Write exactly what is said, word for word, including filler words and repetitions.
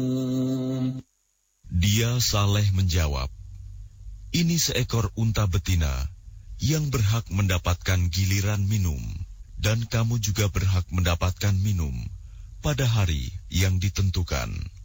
Dia Saleh menjawab, ini seekor unta betina yang berhak mendapatkan giliran minum, dan kamu juga berhak mendapatkan minum pada hari yang ditentukan.